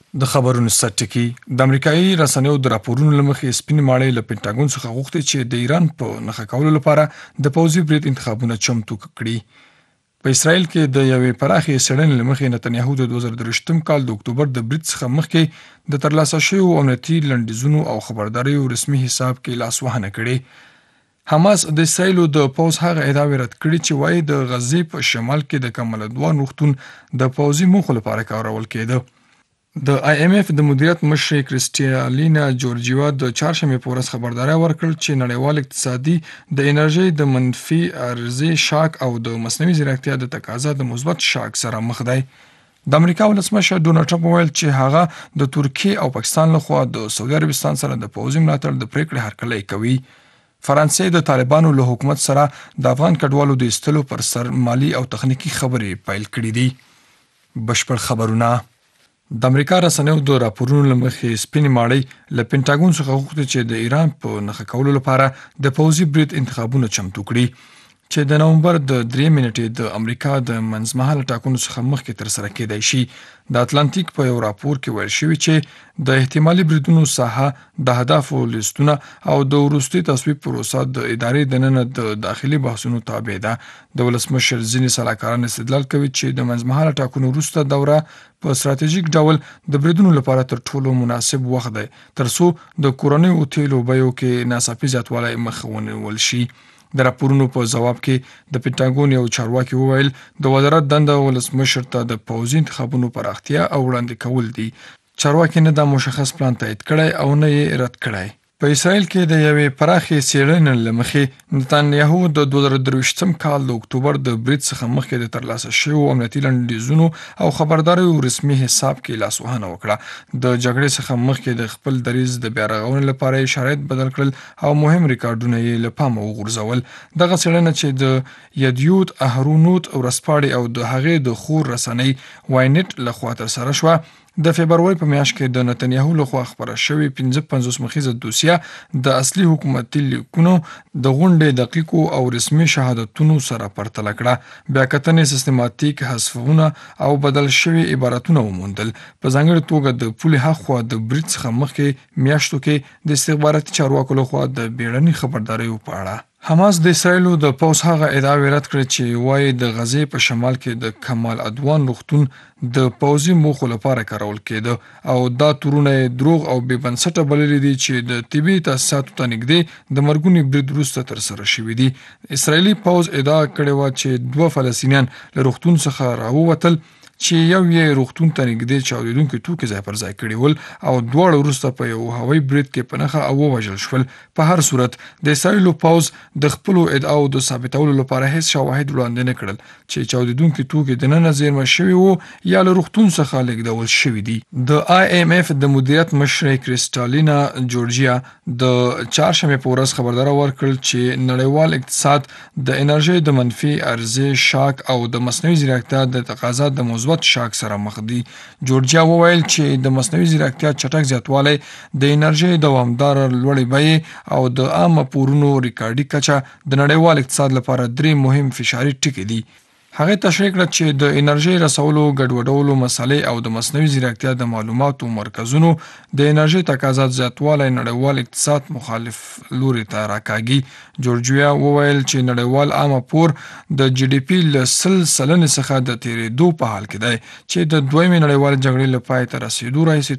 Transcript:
د خبرونو سرټکی د امریکایي رسنیو د راپورونو له مخې سپینې ماڼۍ له پینټاګون څخه غوښتي چې د ایران په نښه کولو لپاره د پوځي برید انتخابونه چمتو کړي. په اسرائیل کې د یوې پراخې څېړنې له مخې نتنیاهو د 2023 کال د اکتوبر د برید څخه مخکې د ترلاسه شویو امنیتي لنډیزونو او خبرداریو رسمي حساب کې لاسوهنه کړې. حماس د اسرائیلو د پوځ هغه ادعاوې رد کړي چې وایي د غزې په شمال کې د کمال ادوان روغتون د پوځي موخو لپاره کارول کېده. د IMF د مدیریت مشرې کریسټالینا جورجیوا د چهارشنبې په ورځ خبرداری ورکړ چې نړیوال اقتصادي د انرژۍ د منفي عرضې شاک او د مصنوعي ځیرکتیا د تقاضا د مثبت شاک سره مخ دی. د امریکا ولسمشر ډونالډ ټرمپ وویل چې هغه د ترکیې او پاکستان لخوا د سعودي عربستان سره د پوځي ملاتړ د پریکړې هرکلی کوي. فرانسې د طالبانو له حکومت سره د افغان کډوالو د ایستلو پر سر مالی او تخنیکی خبرې پیل کړې دي. بشپړ خبرونه د امریکا رسنیو د راپورونو له مخې سپینې ماڼۍ له پینټاګون څخه غوښتي چې د ایران په نښه کولو لپاره د پوځي برید انتخابونه چمتو کړي چې د نومبر د 3 نیټې د امریکا د منځمهاله ټاکنو څخه مخکې ترسره کېدای شي. د اتلانتیک په یو راپور کې ویل شوي چې د احتمالي بریدونو ساحه د اهدافو لیستونه او د وروستي تصویب پروسه د ادارې دننه د داخلي بحثونو تابع ده. د ولسمشر ځینې سلاکاران استدلال کوي چې د منځمهاله ټاکنو وروسته دوره په ستراتیژیک ډول د بریدونو لپاره تر ټولو مناسب وخت دی ترڅو د کورنیو تیلو بیو کې ناڅاپي زیاتوالی مخه ونیول شي. د راپورونو په ځواب کې د پینټاګون یو چارواکي وویل د وزارت دنده ولسمشر ته د پوځي انتخابونو پراختیا او وړاندې کول دي. چارواکي نه دا مشخص پلان تایید کړی او نه یې رد کړی. په اسرائیل کې د یوې پراخې څېړنې له مخې نتنیاهو د 2023 کال د اکتوبر د برید څخه مخکې د ترلاسه شویو امنیتي لنډیزونو او خبرداریو رسمي حساب کې لاسوهنه وکړه. د جګړې څخه مخکې د خپل دریځ د بیا رغونې لپاره یې شرایط بدل کړل او مهم ریکارډونه یې له پامه وغورځول. دغه څېړنه چې د یدیوت اهرونوت ورځپاڼې او د هغې د خور رسنۍ واینټ لخوا ترسره شوه. د فبروري په میاشت کې د نتنیاهو لخوا خپره شوې 55 مخیزه دوسیه د اصلي حکومتي لیکونو د غونډې دقیقو او رسمي شهادتونو سره پرتله کړه. بیا کتنې سیستماتیک حذفونه او بدل شوي عبارتونه وموندل. په ځانګړې توګه د پولې هاخوا د برید څخه مخکې میاشتو کې د استخباراتي چارواکو لخوا د بیړني خبرداریو په اړه. حماس د اسرائیلو د پوځ هغه ادعاوې رد کړې چې وایي د غزې په شمال کې د کمال ادوان روغتون د پوځي موخو لپاره کارول کېده او دا تورونه دروغ او بې بنسټه بللي دي چې د طبي تاسیساتو ته نږدې د مرګوني برید وروسته ترسره شوي دي. اسرائیلي پوځ ادعا کړې وه چې 2 فلسطینیان له روغتون څخه راووتل چې یو یې روغتون ته نږدې چاودېدونکي توکي ځای پر ځای کړي ول او دواړه وروسته په یو هوایي برید کې په نښه او ووژل شول. په هر صورت د اسرائیلو پوځ د خپلو ادعاو د ثابتولو لپاره هیڅ شواهد وړاندې نه کړل چې چاودېدونکي توکي دننه زیرمه شوي وو یا له روغتون څخه لیږدول شوي دي. د IMF د مدیریت مشرې کریسټالینا جورجیوا د چهارشنبې په ورځ خبرداری ورکړ چې نړیوال اقتصاد د انرژۍ د منفي عرضې شاک او د مصنوعي ځیرکتیا د تقاضا د مثبت شاک سره مخ دي. جورجیا وویل چې د مصنوعي ځیرکتیا چټک زیاتوالی د انرژۍ دوامداره لوړې بیې او د عامه پورونو ریکارډي کچه د نړیوال اقتصاد لپاره 3 مهم فشاري ټکي دي. هغه تشریح کړه چې د انرژۍ رسولو ګډوډولو مسلې او د مصنوعي ځیرکتیا د معلوماتو مرکزونو د انرژۍ تقاضا زیاتوالی نړیوال اقتصاد مخالف لوري ته راکاږي. جورجیا وویل چې نړیوال عامه پور د GDP له 10% څخه د تیریدو په حال کې دی چې د دویمې نړیوالې جګړې له پای ته رسیدو راهیسې